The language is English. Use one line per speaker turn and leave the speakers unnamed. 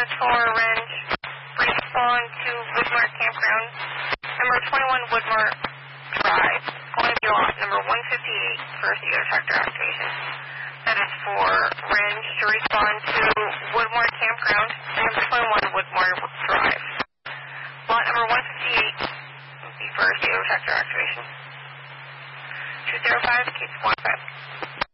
is for Range Respawn to Woodmart Campground, number 21 Woodmart Drive, going to lot number 158 for CO detector activation. That is for Range to respond to Woodmart Campground, number 21 Woodmart Drive. Lot number 158 will be for CO detector activation. 205, keep 15.